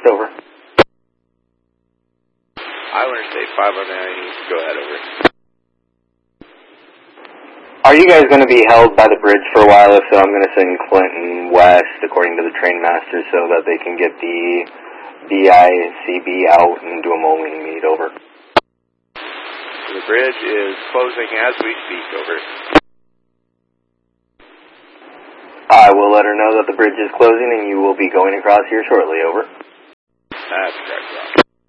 over. Island State 509, go ahead, over. Are you guys going to be held by the bridge for a while? If so, I'm going to send Clinton west, according to the train master, so that they can get the BICB out and do a mowing meet, over. The bridge is closing as we speak, over. I will let her know that the bridge is closing and you will be going across here shortly, over. That's correct,